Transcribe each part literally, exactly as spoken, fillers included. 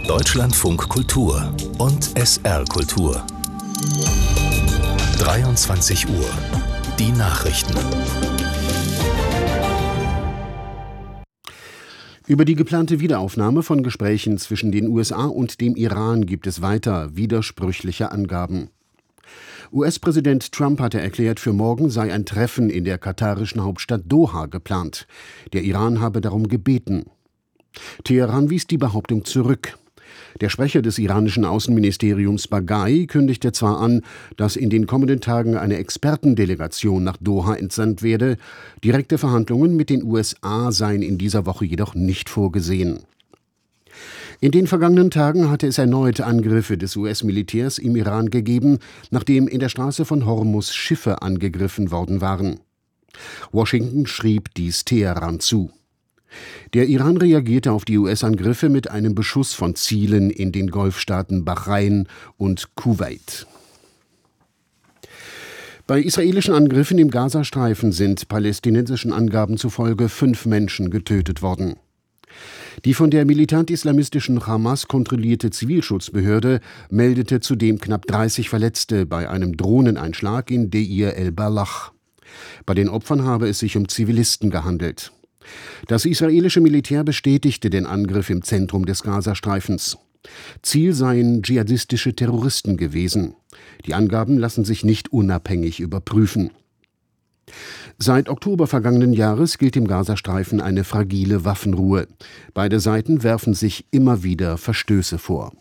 Deutschlandfunk Kultur und S R Kultur. dreiundzwanzig Uhr. Die Nachrichten. Über die geplante Wiederaufnahme von Gesprächen zwischen den U S A und dem Iran gibt es weiter widersprüchliche Angaben. U S-Präsident Trump hatte erklärt, für morgen sei ein Treffen in der katarischen Hauptstadt Doha geplant. Der Iran habe darum gebeten. Teheran wies die Behauptung zurück. Der Sprecher des iranischen Außenministeriums Baghai kündigte zwar an, dass in den kommenden Tagen eine Expertendelegation nach Doha entsandt werde, direkte Verhandlungen mit den U S A seien in dieser Woche jedoch nicht vorgesehen. In den vergangenen Tagen hatte es erneut Angriffe des U S-Militärs im Iran gegeben, nachdem in der Straße von Hormuz Schiffe angegriffen worden waren. Washington schrieb dies Teheran zu. Der Iran reagierte auf die U S-Angriffe mit einem Beschuss von Zielen in den Golfstaaten Bahrain und Kuwait. Bei israelischen Angriffen im Gazastreifen sind palästinensischen Angaben zufolge fünf Menschen getötet worden. Die von der militant-islamistischen Hamas kontrollierte Zivilschutzbehörde meldete zudem knapp dreißig Verletzte bei einem Drohneneinschlag in Deir el-Balach. Bei den Opfern habe es sich um Zivilisten gehandelt. Das israelische Militär bestätigte den Angriff im Zentrum des Gazastreifens. Ziel seien dschihadistische Terroristen gewesen. Die Angaben lassen sich nicht unabhängig überprüfen. Seit Oktober vergangenen Jahres gilt im Gazastreifen eine fragile Waffenruhe. Beide Seiten werfen sich immer wieder Verstöße vor.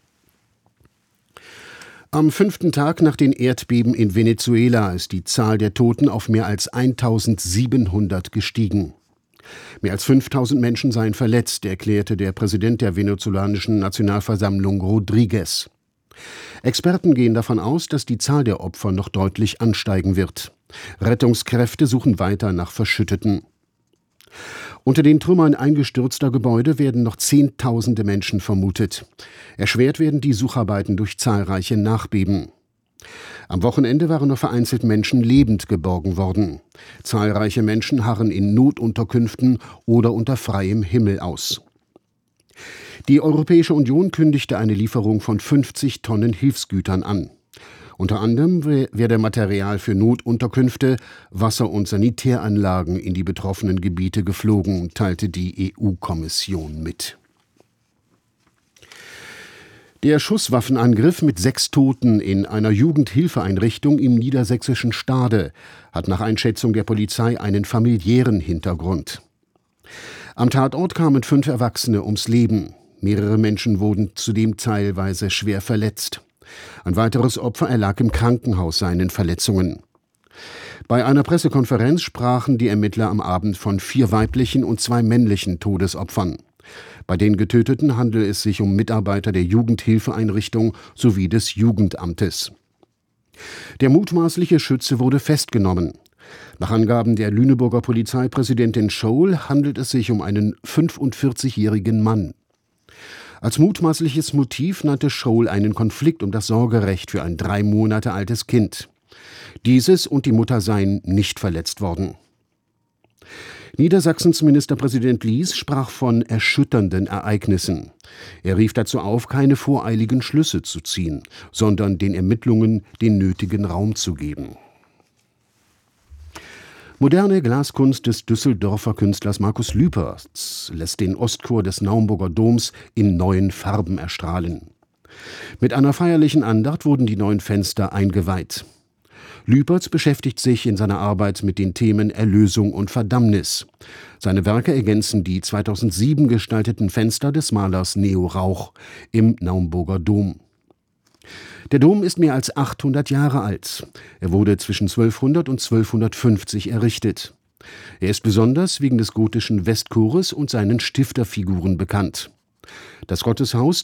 Am fünften Tag nach den Erdbeben in Venezuela ist die Zahl der Toten auf mehr als eintausendsiebenhundert gestiegen. Mehr als fünftausend Menschen seien verletzt, erklärte der Präsident der venezolanischen Nationalversammlung Rodriguez. Experten gehen davon aus, dass die Zahl der Opfer noch deutlich ansteigen wird. Rettungskräfte suchen weiter nach Verschütteten. Unter den Trümmern eingestürzter Gebäude werden noch Zehntausende Menschen vermutet. Erschwert werden die Sucharbeiten durch zahlreiche Nachbeben. Am Wochenende waren nur vereinzelt Menschen lebend geborgen worden. Zahlreiche Menschen harren in Notunterkünften oder unter freiem Himmel aus. Die Europäische Union kündigte eine Lieferung von fünfzig Tonnen Hilfsgütern an. Unter anderem werde Material für Notunterkünfte, Wasser- und Sanitäranlagen in die betroffenen Gebiete geflogen, teilte die E U-Kommission mit. Der Schusswaffenangriff mit sechs Toten in einer Jugendhilfeeinrichtung im niedersächsischen Stade hat nach Einschätzung der Polizei einen familiären Hintergrund. Am Tatort kamen fünf Erwachsene ums Leben. Mehrere Menschen wurden zudem teilweise schwer verletzt. Ein weiteres Opfer erlag im Krankenhaus seinen Verletzungen. Bei einer Pressekonferenz sprachen die Ermittler am Abend von vier weiblichen und zwei männlichen Todesopfern. Bei den Getöteten handelt es sich um Mitarbeiter der Jugendhilfeeinrichtung sowie des Jugendamtes. Der mutmaßliche Schütze wurde festgenommen. Nach Angaben der Lüneburger Polizeipräsidentin Scholl handelt es sich um einen fünfundvierzigjährigen Mann. Als mutmaßliches Motiv nannte Scholl einen Konflikt um das Sorgerecht für ein drei Monate altes Kind. Dieses und die Mutter seien nicht verletzt worden. Niedersachsens Ministerpräsident Lies sprach von erschütternden Ereignissen. Er rief dazu auf, keine voreiligen Schlüsse zu ziehen, sondern den Ermittlungen den nötigen Raum zu geben. Moderne Glaskunst des Düsseldorfer Künstlers Markus Lüpertz lässt den Ostchor des Naumburger Doms in neuen Farben erstrahlen. Mit einer feierlichen Andacht wurden die neuen Fenster eingeweiht. Lüpertz beschäftigt sich in seiner Arbeit mit den Themen Erlösung und Verdammnis. Seine Werke ergänzen die zweitausendsieben gestalteten Fenster des Malers Neo Rauch im Naumburger Dom. Der Dom ist mehr als achthundert Jahre alt. Er wurde zwischen zwölfhundert und zwölfhundertfünfzig errichtet. Er ist besonders wegen des gotischen Westchores und seinen Stifterfiguren bekannt. Das Gotteshaus